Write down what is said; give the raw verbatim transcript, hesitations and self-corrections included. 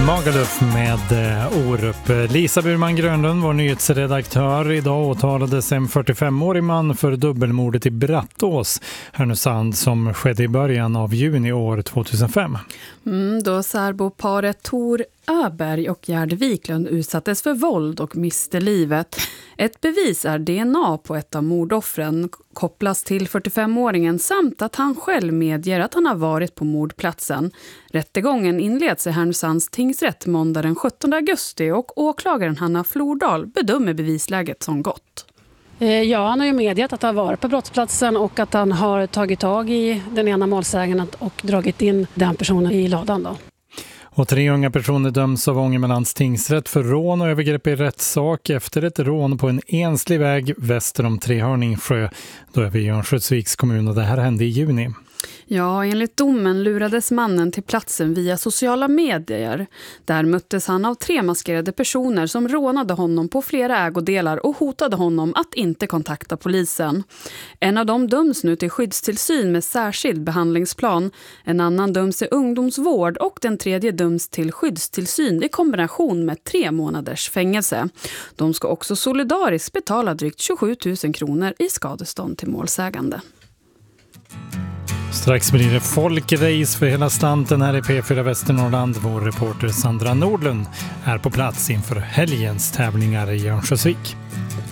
Magaluf med eh, Orup. Lisa Burman Grönlund, vår nyhetsredaktör. Idag åtalades en fyrtiofemårig man för dubbelmordet i Brattås, Härnösand, som skedde i början av juni år tjugohundrafem. Mm, då särboparet Tor Öberg och Gerd Wiklund utsattes för våld och miste livet. Ett bevis är D N A på ett av mordoffren kopplas till fyrtiofemåringen samt att han själv medger att han har varit på mordplatsen. Rättegången inleds i Härnösands tingsrätt måndag den sjuttonde augusti och åklagaren Hanna Flordal bedömer bevisläget som gott. Ja, han har ju medgett att han har varit på brottsplatsen och att han har tagit tag i den ena målsägaren och dragit in den personen i ladan då. Och tre unga personer döms av Ångermanlands tingsrätt för rån och övergrepp i rättssak efter ett rån på en enslig väg väster om Trehörningsjö, då över Örnsköldsviks kommun, och det här hände i juni. Ja, enligt domen lurades mannen till platsen via sociala medier. Där möttes han av tre maskerade personer som rånade honom på flera ägodelar och hotade honom att inte kontakta polisen. En av dem döms nu till skyddstillsyn med särskild behandlingsplan. En annan döms till ungdomsvård och den tredje döms till skyddstillsyn i kombination med tre månaders fängelse. De ska också solidariskt betala drygt tjugosju tusen kronor i skadestånd till målsägande. Strax blir det folkrace för hela slanten här i P fyra Västernorrland. Vår reporter Sandra Nordlund är på plats inför helgens tävlingar i Örnsköldsvik.